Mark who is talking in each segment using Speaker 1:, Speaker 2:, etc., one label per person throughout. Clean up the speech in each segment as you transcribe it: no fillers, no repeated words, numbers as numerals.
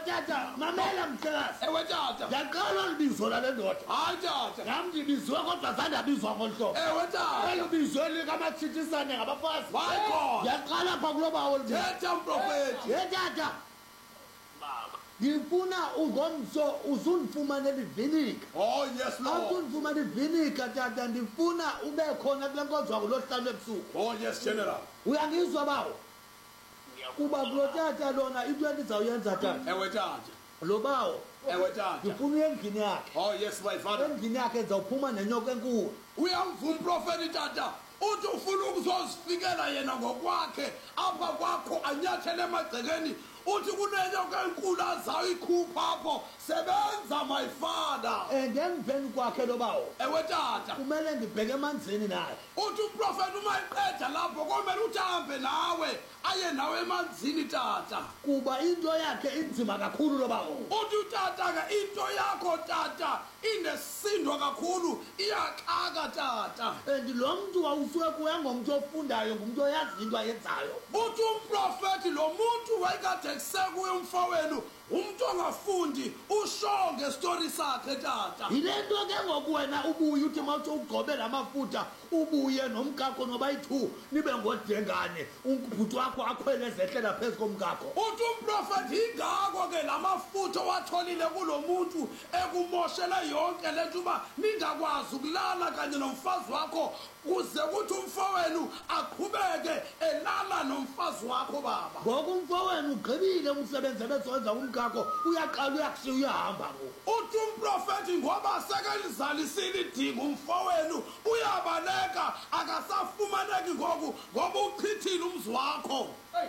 Speaker 1: tata mamela mhlekazi.
Speaker 2: Ewe tata.
Speaker 1: Ngiyaqala libizo lale ndoda.
Speaker 2: Hayi tata.
Speaker 1: Nami ndibizwe kodwa sandabizwa ngohlobo.
Speaker 2: Ewe tata.
Speaker 1: Elibizwe likaMathithisane ngabafazi.
Speaker 2: Hayi khona.
Speaker 1: Ngiyaqala apha kulo bawo libizo.
Speaker 2: Thetha mprofethi.
Speaker 1: Ye tata. Ngifuna ungomso uzundifumanela ivinika.
Speaker 2: Oh yes Lord.
Speaker 1: Awuzundifumana ivinika tata, ndifuna ube khona kule nkonzo yakho lohlanu ebusuku.
Speaker 2: Oh yes General.
Speaker 1: Uyangizwa bawo? Kuba kulo tata lona into endizawuyenza tata.
Speaker 2: Ewe tata.
Speaker 1: Lo bawo.
Speaker 2: Ewe tata.
Speaker 1: Ngifuna uye endlini yakhe.
Speaker 2: Oh yes my father.
Speaker 1: Endlini yakhe ndizawuphuma nenyoka enkulu.
Speaker 2: Uyamva umprofethi tata. Uthi ufuna ukuzozifikela yena ngokwakhe apha kwakho anyathele emagcekeni. Uthi kunenyoka enkulu azayikhupha apho. Sebenza my father.
Speaker 1: Ngemveni kwakhe lo bawo.
Speaker 2: Ewe tata.
Speaker 1: Kumele ndibheke emanzini naye.
Speaker 2: Uthi umprofethi uma eqeda lapho komele uhambe nawe aye nawe emanzini tata.
Speaker 1: Kuba into yakhe inzima kakhulu lo bawo.
Speaker 2: Uthi tata ke into yakho tata inesindwa kakhulu iyaxaka tata.
Speaker 1: And lo muntu awusuke kuya ngomuntu ofundayo, ngumuntu oyazi into ayenzayo.
Speaker 2: Uthi umprofethi lo muntu wayekade kusekuye umfowenu umuntu ongafundi usho ngestory sakhe tata.
Speaker 1: Yile nto ke ngoku wena ubuye uthi mawuthi ugqobe lamafutha ubuye nomkakho noba yi-2 nibe ngodengane umbhuti wakho akhwele ezehlela phezu komkakho.
Speaker 2: Uthi umprofethi ingako ke lamafutha owatholile kulo muntu ekumoshela yonke lento uba ningakwazi ukulala kanye nomfazi wakho kuze kuthi umfowenu aqhubeke elala nomfazi wakho baba.
Speaker 1: Ngoku umfowenu ugqibile umsebenzi ebezowenza umkakho uyaqala uyakushiya uyahamba ngoku.
Speaker 2: Uthi umprofethi ngoba sekelizalisile idinga umfowenu uyabaleka akasafumaneki ngoku ngoba uchithile umzi wakho.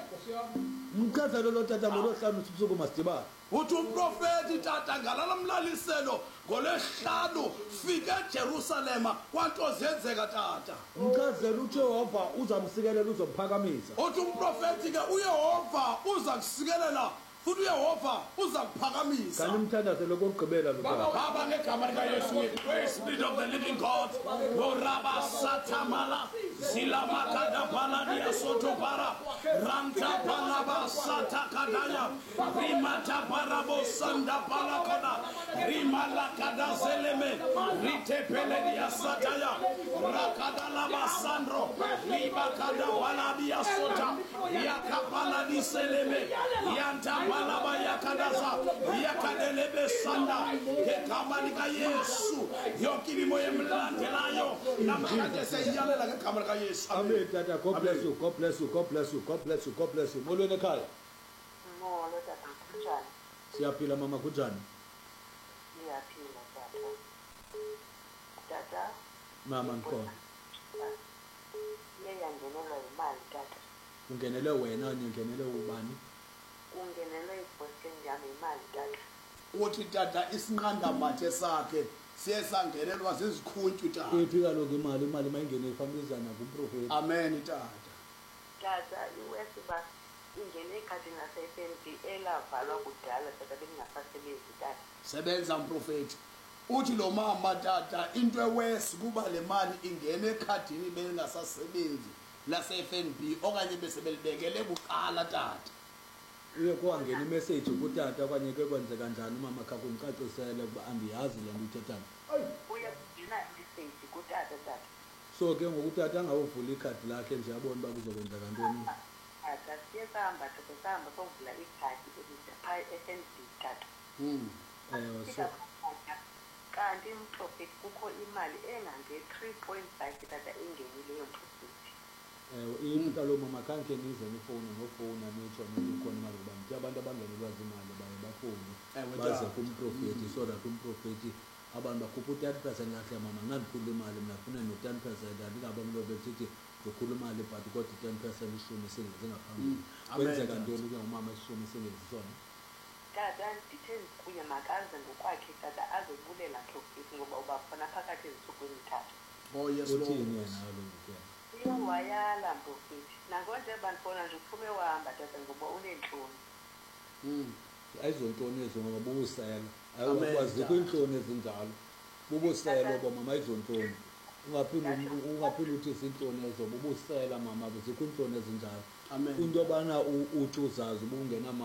Speaker 1: Mchazelo lo tata ngolohlanu ubusuku masidibana.
Speaker 2: Uthi umprofethi tata ngalala mlaliselo ngolesihlanu fike eJerusalema kwanto zenzeka tata.
Speaker 1: Mchazelo uJehova uzamsikelela uzomphakamisa.
Speaker 2: Uthi umprofethi ke uYehova uza kusikelela futhi uYehova uza kuphakamisa.
Speaker 1: Kanti umthandazo lokugqibela lo tata.
Speaker 2: Baba ngegama lika Yesu, praise Spirit of the living God. Lo raba satamala zila makada paladia soto para ranta palaba sata kadaya rimata parabo sanda palakada rimala kada zeleme rite peledia sataya rakada laba sandro liba kada paladia sota yakapala di seleme yanta palaba yakadaza yakadelebe sanda ngegama lika Yesu yonke imimoya emlandelayo namhlanje seyiyalela ngegama lika Yesu.
Speaker 1: Amen tata, God bless you, God bless you, God bless you, God bless you, God bless you. Molweni ekhaya.
Speaker 3: Molo tata, kunjani?
Speaker 1: Siyaphila mama, kunjani?
Speaker 3: Ngiyaphila tata. Tata.
Speaker 1: Mama ngikhona.
Speaker 3: Iye yangenelwa yimali tata.
Speaker 1: Ungenele wena ungenele ubani?
Speaker 3: Ungenelwe ibhosini yami imali tata.
Speaker 2: Uthi tata isinqandamathe sakhe siye sangenelwa zizikhuntu tata.
Speaker 1: Iphi kaloku imali mayingene ifambisana kumprofeti.
Speaker 2: Amen tata.
Speaker 3: Tata iwesiba ingene ekhadini lase-FNB elavalwa kudala tata belingasasebenzi tata.
Speaker 2: Sebenza mprofeti. Uthi lo mama tata into ewesi kuba le mali ingene ekhadini belingasasebenzi lase-FNB okanye bese belibekele buqala tata.
Speaker 1: Uye kwangena imessage kutata okanye ke kwenzeka kanjani mama khakho umcacisele ukuba andiyazi le nto uthethana.
Speaker 3: Uye kugcina imessage kutata tata.
Speaker 1: So ke ngokutata angawuvula ikhadi lakhe nje abone uba kuzokwenzeka ntoni.
Speaker 3: Tata siye sahamba tata sahamba sovula ikhadi phaa e-FNB tata.
Speaker 1: So
Speaker 3: Kanti umprofeti kukho imali engange-3.5 tata engenileyo mprofeti.
Speaker 1: into lo mama khange nize nifone ngofona nitsho nikhona imali kuba nje abantu abangenelwa zimali baye bafone baze kumprofeti so that umprofeti abantu bakhupha 10% kahle mama ngandikhulu imali mina funa no 10% andingabe mlo bethi ngikhulu imali but kodwa 10% ishumi singeze ngaphambili kwenzeka ntoni ke umama ishumi singeze sona.
Speaker 3: Tata ndithe kuye makaze ngokwakhe tata azobulela mprofeti ngoba uba khona phakathi ezintsukwini tata.
Speaker 2: Oh yes Lord.
Speaker 1: Uthini yena kaloku ke?
Speaker 3: Wayala mprofeti nangonje bantfona nje uphume wahamba tata ngoba uneentloni.
Speaker 1: Ayizontoni ezo ngoba bubusela awukwazi kwintloni ezinjalo bubusela oba mama ayizontoni ungaphinde uthi izintloni ezo bubusela mama zikho intloni ezinjalo into yobana uthi uzazi ubungena